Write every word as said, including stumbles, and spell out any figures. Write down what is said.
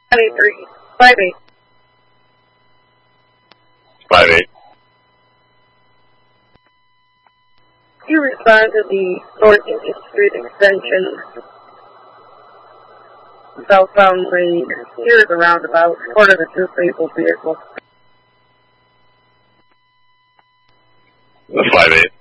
twenty-three. Five eight. Five eight. You respond to the fourteenth Street extension. Southbound lane. Here's the roundabout. Quarter the two faithful vehicles. Five eight.